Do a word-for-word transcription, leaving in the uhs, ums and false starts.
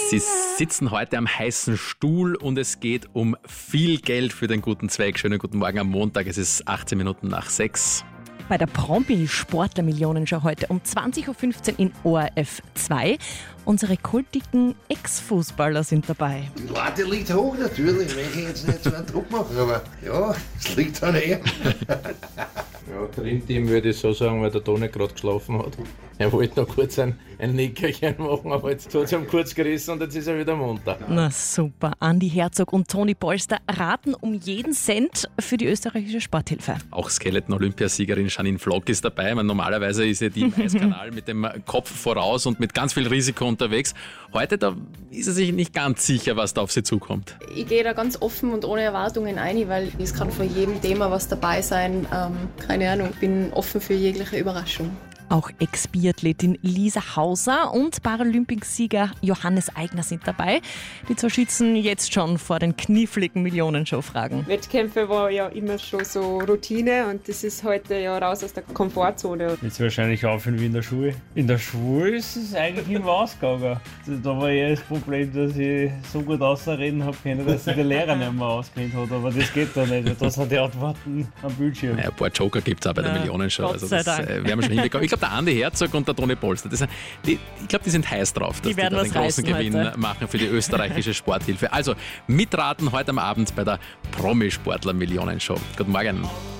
Sie sitzen heute am heißen Stuhl und es geht um viel Geld für den guten Zweck. Schönen guten Morgen am Montag, es ist achtzehn Minuten nach sechs. Bei der Promi-Sportler-Millionenshow heute um zwanzig Uhr fünfzehn in O R F zwei. Unsere kultigen Ex-Fußballer sind dabei. Die Latte liegt hoch natürlich, wenn ich jetzt nicht so einen Druck machen, aber ja, es liegt an ihr. Ja, Dreamteam würde ich so sagen, weil der Toni gerade geschlafen hat. Er wollte noch kurz ein, ein Nickerchen machen, aber jetzt hat es ihm kurz gerissen und jetzt ist er wieder munter. Na super, Andi Herzog und Toni Polster raten um jeden Cent für die österreichische Sporthilfe. Auch Skeleton-Olympiasiegerin Janine Flock ist dabei. Man, normalerweise ist ja die im Eiskanal mit dem Kopf voraus und mit ganz viel Risiko unterwegs. Heute da ist er sich nicht ganz sicher, was da auf sie zukommt. Ich gehe da ganz offen und ohne Erwartungen ein, weil es kann von jedem Thema was dabei sein. Ähm, keine Ahnung, ich bin offen für jegliche Überraschung. Auch Ex-Biathletin Lisa Hauser und Paralympicsieger Johannes Aigner sind dabei. Die zwei schützen jetzt schon vor den kniffligen Millionenshow-Fragen. Wettkämpfe war ja immer schon so Routine und das ist heute ja raus aus der Komfortzone. Jetzt wahrscheinlich aufhören wie in der Schule. In der Schule ist es eigentlich immer ausgegangen. Da war eher das Problem, dass ich so gut ausreden habe können, dass sich der Lehrer nicht mehr auskennt hat. Aber das geht da nicht, weil das sind die Antworten am Bildschirm. Ja, ein paar Joker gibt es auch bei der Na, Millionenshow. Gott Also sei das Dank. äh, werden wir schon hinbekommen. Ich glaube, der Andi Herzog und der Toni Polster, das sind, die, ich glaube, die sind heiß drauf, dass Die die, werden da was den großen reißen Gewinn heute. machen für die österreichische Sporthilfe. Also mitraten heute am Abend bei der Promi-Sportler-Millionenshow. Guten Morgen.